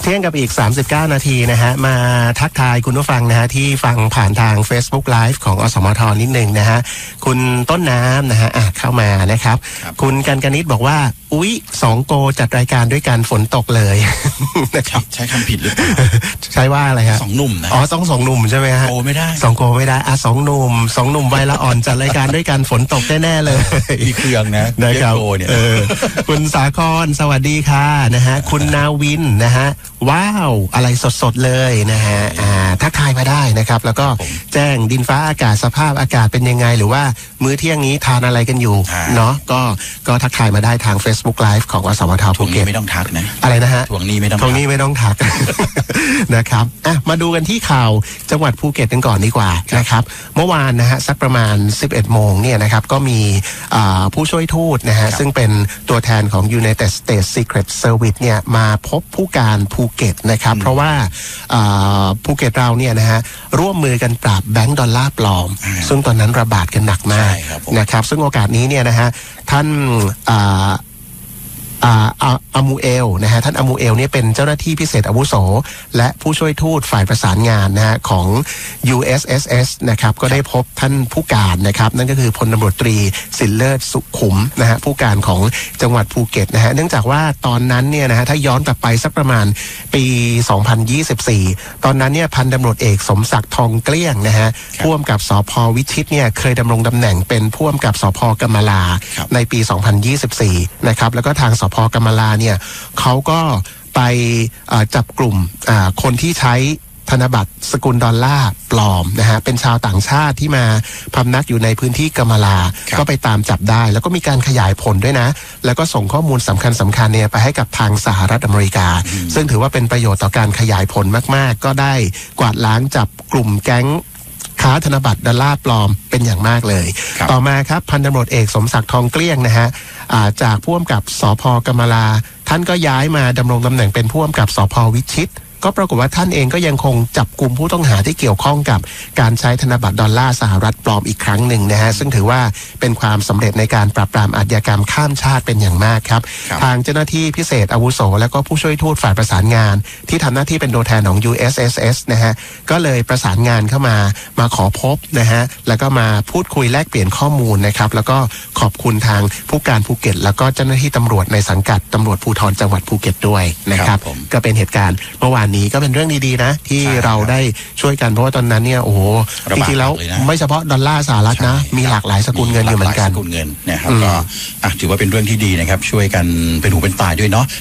ที่ยงกับอีก39นาทีนะฮะมาทักทายคุณผู้ฟังนะฮะที่ฟังผ่านทาง Facebook Live ของอสมทนิดนึงนะฮะคุณต้นน้ำนะฮะเข้ามานะครับคุณกันกนิษฐ์บอกว่าอุ๊ย2โกจัดรายการด้วยกันฝนตกเลยนะครับใช้คำผิดหรือเปล่าใช้ว่าอะไรฮะ 2หนุ่มนะต้อง2หนุ่มใช่ไหมฮะโกไม่ได้ 2โกไม่ได้2หนุ่มวัยละอ่อนจัดรายการด้วยกันฝนตกแน่ๆเลยมีเครื่องนะนะครับคุณสาครสวัสดีค่ะนะฮะคุณนาวินนะฮะว้าวอะไรสดๆเลยนะฮะทักทายมาได้นะครับแล้วก็แจ้งดินฟ้าอากาศสภาพอากาศเป็นยังไงหรือว่ามื้อเที่ยงนี้ทานอะไรกันอยู่เนาะก็ทักทายมาได้ทาง Facebook Live ของอสมทภูเก็ตไม่ต้องทักนะอะไรนะฮะทวงนี้ไม่ต้องทัก นะครับมาดูกันที่ข่าวจังหวัดภูเก็ตกันก่อนดีกว่านะครับเมื่อวานนะฮะสักประมาณ 11 โมงเนี่ยนะครับก็มีผู้ช่วยทูตนะฮะซึ่งเป็นตัวแทนของ United States Secret Service เนี่ยมาพบผู้การภูเก็ตนะครับเพราะว่าภูเก็ตเราเนี่ยนะฮะร่วมมือกันปราบแบงก์ดอลลาร์ปลอมซึ่งตอนนั้นระบาดกันหนักมากนะครับซึ่งโอกาสนี้เนี่ยนะฮะท่านอามูเอลนะฮะท่านอามูเอลเนี่ยเป็นเจ้าหน้าที่พิเศษอาวุโสและผู้ช่วยทูตฝ่ายประสานงานนะฮะของ USSS นะครับก็ได้พบท่านผู้การนะครับนั่นก็คือพลตำรวจตรีสินเลิศสุขุมนะฮะผู้การของจังหวัดภูเก็ตนะฮะเนื่องจากว่าตอนนั้นเนี่ยนะฮะถ้าย้อนกลับไปสักประมาณปี 2024 ตอนนั้นเนี่ยพันตำรวจเอกสมศักดิ์ทองเกลี้ยงนะฮะผู้กำกับสภ.วิชิตเนี่ยเคยดำรงตำแหน่งเป็นผู้กำกับสภ.กำมะลาในปี 2024 นะครับแล้วก็ทางสภ.กำมะลาเนี่ยเขาก็ไปจับกลุ่มคนที่ใช้ธนบัตรสกุลดอลลาร์ปลอมนะฮะเป็นชาวต่างชาติที่มาพำนักอยู่ในพื้นที่กำมะลาก็ไปตามจับได้แล้วก็มีการขยายผลด้วยนะแล้วก็ส่งข้อมูลสำคัญเนี่ยไปให้กับทางสหรัฐอเมริกาซึ่งถือว่าเป็นประโยชน์ต่อการขยายผลมากๆก็ได้กวาดล้างจับกลุ่มแก๊งค้าธนบัตรดอลลาร์ปลอมเป็นอย่างมากเลยต่อมาครับพันตำรวจเอกสมศักดิ์ทองเกลี้ยงนะฮะจากผู้กำกับสภ.กำมะลาท่านก็ย้ายมาดำรงตำแหน่งเป็นผู้กำกับสภ.วิชิตก็ปรากฏว่าท่านเองก็ยังคงจับกลุ่มผู้ต้องหาที่เกี่ยวข้องกับการใช้ธนบัตรดอลลาร์สหรัฐปลอมอีกครั้งหนึ่งนะฮะซึ่งถือว่าเป็นความสำเร็จในการปราบปรามอาชญากรรมข้ามชาติเป็นอย่างมากครับทางเจ้าหน้าที่พิเศษอาวุโสและก็ผู้ช่วยทูตฝ่ายประสานงานที่ทำหน้าที่เป็นตัวแทนของ USSS นะฮะก็เลยประสานงานเข้ามาขอพบนะฮะแล้วก็มาพูดคุยแลกเปลี่ยนข้อมูลนะครับแล้วก็ขอบคุณทางผู้การภูเก็ตแล้วก็เจ้าหน้าที่ตำรวจในสังกัดตำรวจภูธรจังหวัดภูเก็ตด้วยนะครับก็เป็นเหตุการณ์เมื่อวานนี้ก็เป็นเรื่องดีๆนะที่เราได้ช่วยกันเพราะว่าตอนนั้นเนี่ยโอ้โหจริงๆแล้วไม่เฉพาะดอลลาร์สหรัฐนะมีหลากหลายสกุลเงินอยู่เหมือนกันสกุลเงินนะครับก็ถือว่าเป็นเรื่องที่ดีนะครับช่วยกันเป็นหูเป็นตาด้วยเนาะ